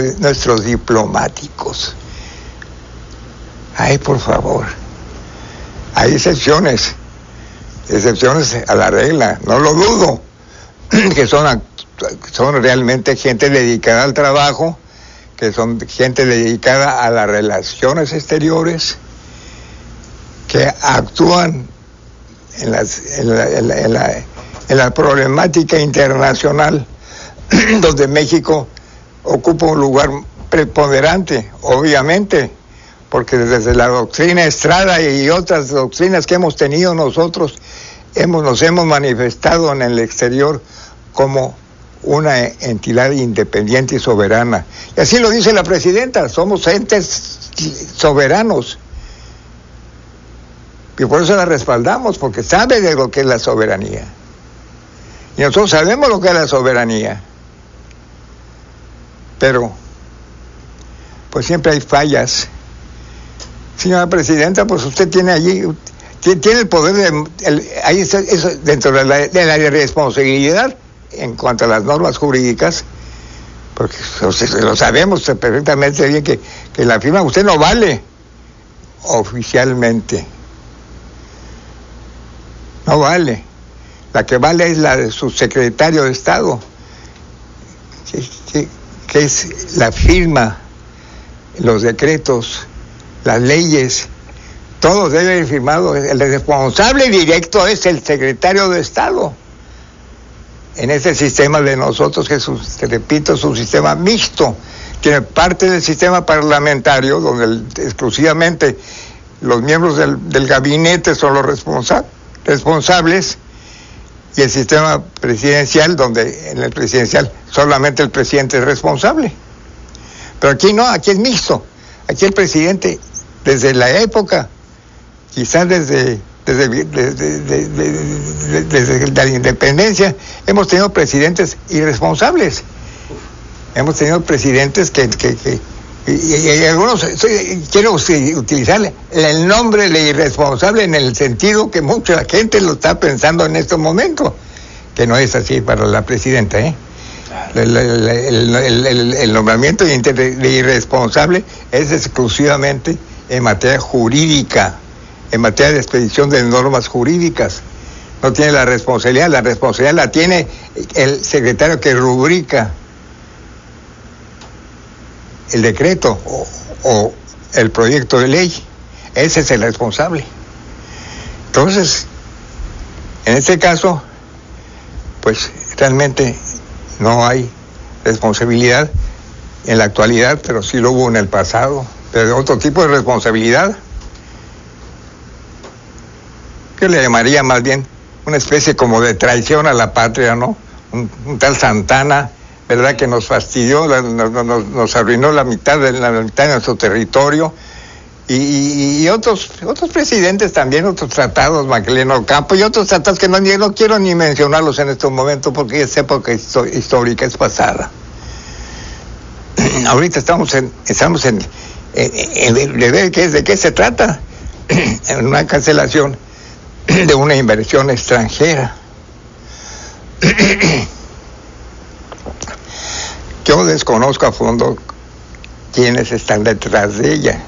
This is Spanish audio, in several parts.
nuestros diplomáticos. Ay, por favor. Hay excepciones a la regla, no lo dudo, que son realmente gente dedicada al trabajo, que son gente dedicada a las relaciones exteriores, que actúan en la problemática internacional, donde México ocupa un lugar preponderante, obviamente, porque desde la doctrina Estrada y otras doctrinas que hemos tenido nosotros, nos hemos manifestado en el exterior como una entidad independiente y soberana. Y así lo dice la presidenta, somos entes soberanos. Y por eso la respaldamos, porque sabe de lo que es la soberanía. Y nosotros sabemos lo que es la soberanía. Pero, pues siempre hay fallas. Señora presidenta, pues usted tiene allí, tiene el poder ahí eso, dentro de la responsabilidad en cuanto a las normas jurídicas, porque lo sabemos perfectamente bien que la firma usted no vale oficialmente. No vale. La que vale es la de su secretario de Estado, que es la firma, los decretos, las leyes, todo debe ir firmado. El responsable directo es el secretario de Estado. En este sistema de nosotros, que repito, es un sistema mixto, tiene parte del sistema parlamentario, donde exclusivamente los miembros del gabinete son los responsables, y el sistema presidencial, donde en el presidencial solamente el presidente es responsable. Pero aquí no, aquí es mixto. Aquí el presidente, desde la época, quizás desde la independencia, hemos tenido presidentes irresponsables. Hemos tenido presidentes y algunos, quiero utilizar el nombre de irresponsable en el sentido que mucha gente lo está pensando en estos momentos, que no es así para la presidenta, ¿eh? El nombramiento de irresponsable es exclusivamente en materia jurídica, en materia de expedición de normas jurídicas. No tiene la responsabilidad la tiene el secretario que rubrica el decreto o el proyecto de ley. Ese es el responsable. Entonces, en este caso, pues realmente no hay responsabilidad en la actualidad, pero sí lo hubo en el pasado, pero de otro tipo de responsabilidad, que le llamaría más bien una especie como de traición a la patria, ¿no? Un tal Santana, ¿verdad?, que nos fastidió, nos arruinó la mitad de nuestro territorio, y otros presidentes también, otros tratados, Macleno Ocampo y otros tratados que no quiero ni mencionarlos en estos momentos, porque esa época histórica es pasada. Ahorita estamos en ver de qué se trata, en una cancelación de una inversión extranjera. Yo desconozco a fondo quiénes están detrás de ella,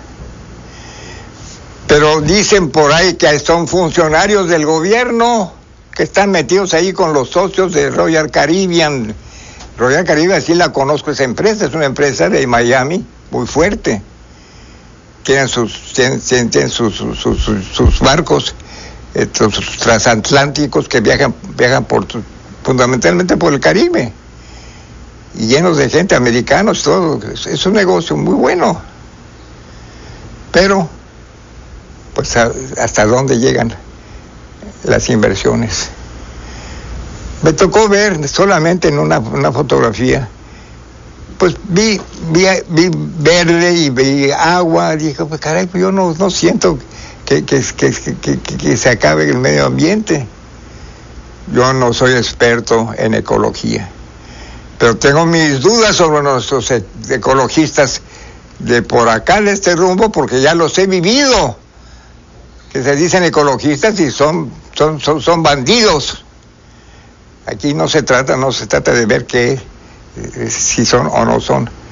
pero dicen por ahí que son funcionarios del gobierno que están metidos ahí con los socios de Royal Caribbean. Royal Caribbean, sí la conozco, esa empresa, es una empresa de Miami muy fuerte. Tienen sus barcos sus transatlánticos que viajan fundamentalmente por el Caribe, y llenos de gente, americanos, todo. Es un negocio muy bueno, pero pues hasta dónde llegan las inversiones. Me tocó ver solamente en una fotografía, pues vi verde y vi agua. Dije, pues caray, yo no siento que se acabe el medio ambiente. Yo no soy experto en ecología, pero tengo mis dudas sobre nuestros ecologistas de por acá, de este rumbo, porque ya los he vivido, que se dicen ecologistas y son bandidos. Aquí no se trata de ver si son o no son.